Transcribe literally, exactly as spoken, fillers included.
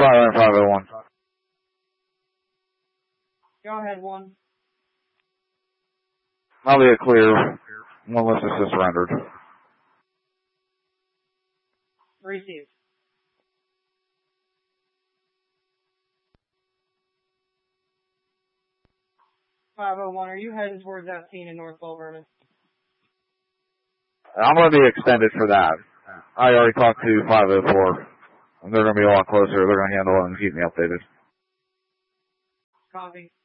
Skyline five oh one. Go ahead, one. I'll be a clear. One list assist surrendered. Received. five oh one, are you headed towards that scene in North Bell Vernon? I'm going to be extended for that. I already talked to five oh four. They're going to be a lot closer. They're going to handle it and keep me updated. Copy.